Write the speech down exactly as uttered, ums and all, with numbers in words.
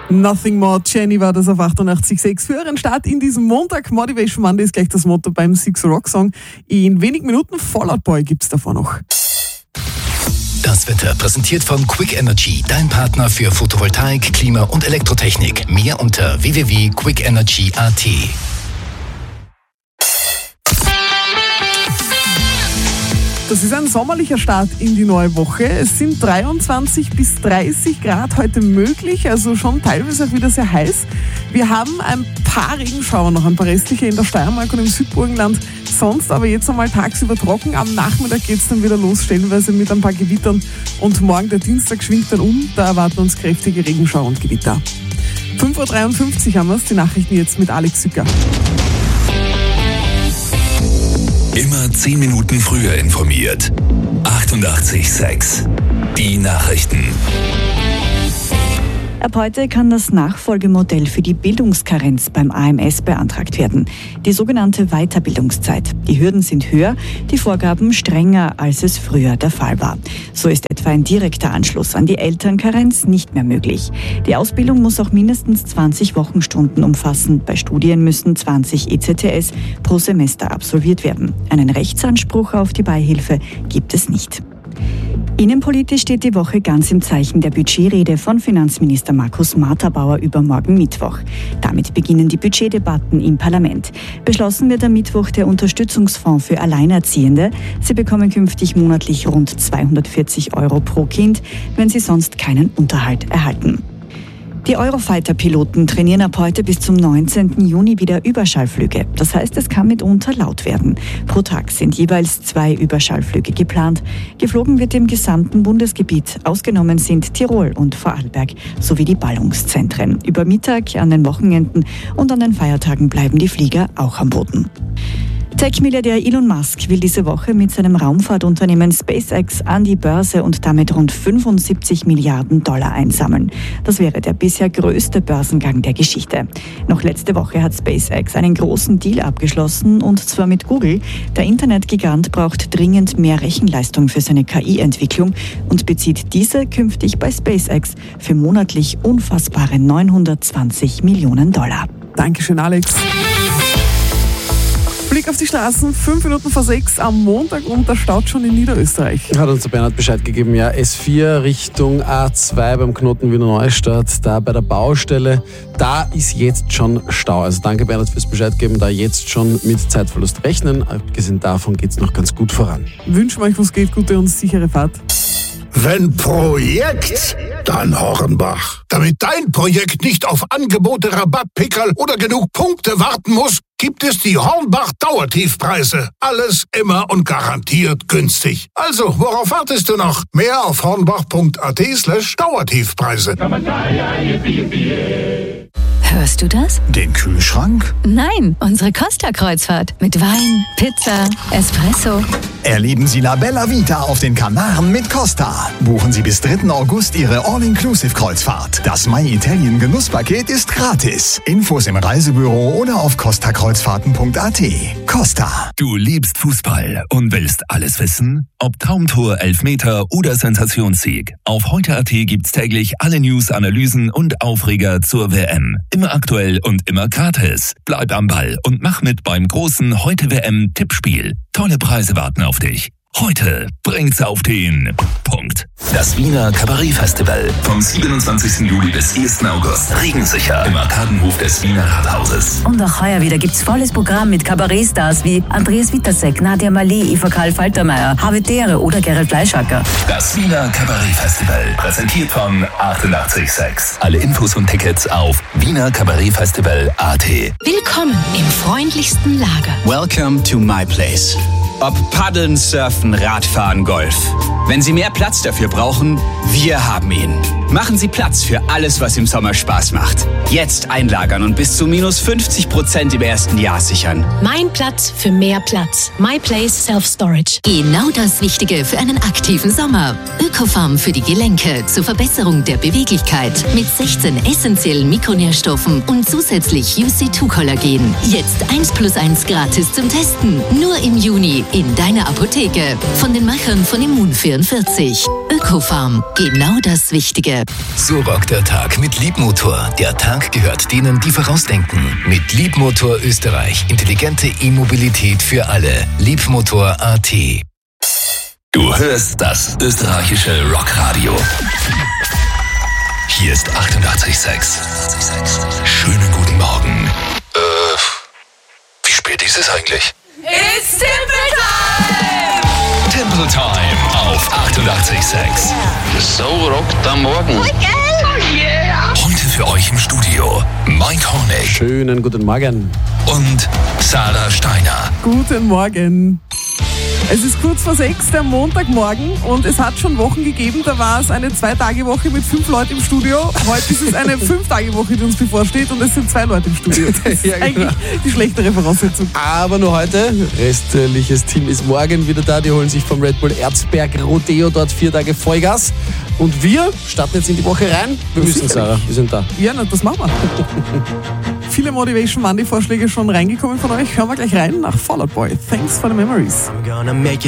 Nothing More, Jenny war das auf achtundachtzig Komma sechs. Für euren Start in diesem Montag. Motivation Monday ist gleich das Motto beim Six Rock Song. In wenigen Minuten Fallout Boy gibt's davor noch. Das Wetter präsentiert von Quick Energy, dein Partner für Photovoltaik, Klima und Elektrotechnik. Mehr unter w w w punkt quick energy punkt a t. Das ist ein sommerlicher Start in die neue Woche. Es sind dreiundzwanzig bis dreißig Grad heute möglich, also schon teilweise auch wieder sehr heiß. Wir haben ein paar Regenschauer noch, ein paar restliche in der Steiermark und im Südburgenland. Sonst aber jetzt einmal tagsüber trocken. Am Nachmittag geht es dann wieder los, stellenweise mit ein paar Gewittern. Und morgen, der Dienstag, schwingt dann um. Da erwarten uns kräftige Regenschauer und Gewitter. fünf Uhr dreiundfünfzig haben wir es. Die Nachrichten jetzt mit Alex Sücker. Immer zehn Minuten früher informiert. achtundachtzig Komma sechs. Die Nachrichten. Ab heute kann das Nachfolgemodell für die Bildungskarenz beim A M S beantragt werden. Die sogenannte Weiterbildungszeit. Die Hürden sind höher, die Vorgaben strenger, als es früher der Fall war. So ist etwa ein direkter Anschluss an die Elternkarenz nicht mehr möglich. Die Ausbildung muss auch mindestens zwanzig Wochenstunden umfassen. Bei Studien müssen zwanzig E C T S pro Semester absolviert werden. Einen Rechtsanspruch auf die Beihilfe gibt es nicht. Innenpolitisch steht die Woche ganz im Zeichen der Budgetrede von Finanzminister Markus Marthabauer übermorgen Mittwoch. Damit beginnen die Budgetdebatten im Parlament. Beschlossen wird am Mittwoch der Unterstützungsfonds für Alleinerziehende. Sie bekommen künftig monatlich rund zweihundertvierzig Euro pro Kind, wenn sie sonst keinen Unterhalt erhalten. Die Eurofighter-Piloten trainieren ab heute bis zum neunzehnten Juni wieder Überschallflüge. Das heißt, es kann mitunter laut werden. Pro Tag sind jeweils zwei Überschallflüge geplant. Geflogen wird im gesamten Bundesgebiet. Ausgenommen sind Tirol und Vorarlberg sowie die Ballungszentren. Über Mittag, an den Wochenenden und an den Feiertagen bleiben die Flieger auch am Boden. Tech-Milliardär Elon Musk will diese Woche mit seinem Raumfahrtunternehmen SpaceX an die Börse und damit rund fünfundsiebzig Milliarden Dollar einsammeln. Das wäre der bisher größte Börsengang der Geschichte. Noch letzte Woche hat SpaceX einen großen Deal abgeschlossen, und zwar mit Google. Der Internetgigant braucht dringend mehr Rechenleistung für seine K I-Entwicklung und bezieht diese künftig bei SpaceX für monatlich unfassbare neunhundertzwanzig Millionen Dollar. Dankeschön, Alex. Blick auf die Straßen, fünf Minuten vor sechs am Montag, und da staut schon in Niederösterreich. Hat uns der Bernhard Bescheid gegeben, ja, S vier Richtung A zwei beim Knoten Wiener Neustadt, da bei der Baustelle, da ist jetzt schon Stau. Also danke Bernhard fürs Bescheid geben, da jetzt schon mit Zeitverlust rechnen. Abgesehen davon geht es noch ganz gut voran. Wünschen wir euch, was geht, gute und sichere Fahrt. Wenn Projekt, dann Hornbach. Damit dein Projekt nicht auf Angebote, Rabatt, Pickerl oder genug Punkte warten muss, gibt es die Hornbach Dauertiefpreise. Alles immer und garantiert günstig. Also, worauf wartest du noch? Mehr auf hornbach.at slash Dauertiefpreise. Hörst du das? Den Kühlschrank? Nein, unsere Costa-Kreuzfahrt. Mit Wein, Pizza, Espresso. Erleben Sie La Bella Vita auf den Kanaren mit Costa. Buchen Sie bis dritten August Ihre All-Inclusive-Kreuzfahrt. Das My Italien Genusspaket ist gratis. Infos im Reisebüro oder auf costa kreuzfahrten punkt a t. Costa. Du liebst Fußball und willst alles wissen? Ob Traumtor, Elfmeter oder Sensationssieg. Auf heute punkt a t gibt's täglich alle News, Analysen und Aufreger zur W M. Immer aktuell und immer gratis. Bleib am Ball und mach mit beim großen Heute W M-Tippspiel. Tolle Preise warten auf dich. Heute bringt's auf den Punkt. Das Wiener Kabarett-Festival vom siebenundzwanzigsten Juli bis ersten August. Regensicher im Arkadenhof des Wiener Rathauses. Und auch heuer wieder gibt's volles Programm mit Kabarettstars wie Andreas Wittersek, Nadia Malé, Eva Karl Faltermeier, Harvey Dere oder Gerald Fleischacker. Das Wiener Kabarett-Festival, präsentiert von achtundachtzig Komma sechs. Alle Infos und Tickets auf wiener kabarettfestival punkt a t. Willkommen im freundlichsten Lager. Welcome to my place. Ob Paddeln, Surfen, Radfahren, Golf. Wenn Sie mehr Platz dafür brauchen, wir haben ihn. Machen Sie Platz für alles, was im Sommer Spaß macht. Jetzt einlagern und bis zu minus fünfzig Prozent im ersten Jahr sichern. Mein Platz für mehr Platz. My Place Self Storage. Genau das Wichtige für einen aktiven Sommer. Ökofarm für die Gelenke zur Verbesserung der Beweglichkeit mit sechzehn essentiellen Mikronährstoffen und zusätzlich U C zwei Kollagen. Jetzt eins plus eins gratis zum Testen. Nur im Juni in deiner Apotheke. Von den Machern von Immun vierundvierzig. Ökofarm. Genau das Wichtige. Wochenende. So rockt der Tag mit Liebmotor. Der Tag gehört denen, die vorausdenken. Mit Liebmotor Österreich. Intelligente E-Mobilität für alle. Liebmotor Punkt a t. Du hörst das österreichische Rockradio. Hier ist achtundachtzig Komma sechs. Schönen guten Morgen. Äh, wie spät ist es eigentlich? It's Temple Time! Temple Time auf achtundachtzig Komma sechs. So rockt am Morgen. Oh yeah! Heute für euch im Studio Mike Hornig. Schönen guten Morgen. Und Sarah Steiner. Guten Morgen. Es ist kurz vor sechs, der Montagmorgen, und es hat schon Wochen gegeben, da war es eine Zwei-Tage-Woche mit fünf Leuten im Studio. Heute ist es eine Fünf-Tage-Woche, die uns bevorsteht, und es sind zwei Leute im Studio. Das ist Ja, genau. eigentlich die schlechtere Voraussetzung. Aber nur heute. Restliches Team ist morgen wieder da. Die holen sich vom Red Bull Erzberg Rodeo dort vier Tage Vollgas. Und wir starten jetzt in die Woche rein. Wir müssen, Sarah, wir sind da. Ja, na, das machen wir. Viele Motivation Monday Vorschläge schon reingekommen von euch. Hören wir gleich rein nach Fall Out Boy. Thanks for the memories. I'm gonna make you